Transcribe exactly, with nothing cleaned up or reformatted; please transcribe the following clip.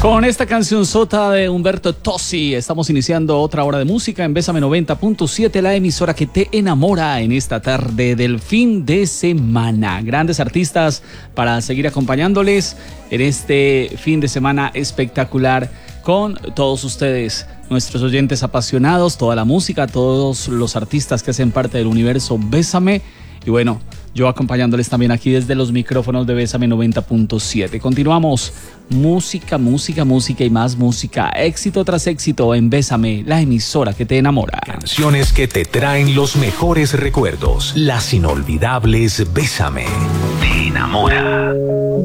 Con esta canción sota de Humberto Tozzi estamos iniciando otra hora de música en Bésame noventa punto siete, la emisora que te enamora en esta tarde del fin de semana. Grandes artistas para seguir acompañándoles en este fin de semana espectacular con todos ustedes, nuestros oyentes apasionados, toda la música, todos los artistas que hacen parte del universo Bésame. Y bueno, yo acompañándoles también aquí desde los micrófonos de Bésame noventa punto siete. Continuamos. Música, música, música y más música. Éxito tras éxito en Bésame, la emisora que te enamora. Canciones que te traen los mejores recuerdos. Las inolvidables Bésame. Te enamora.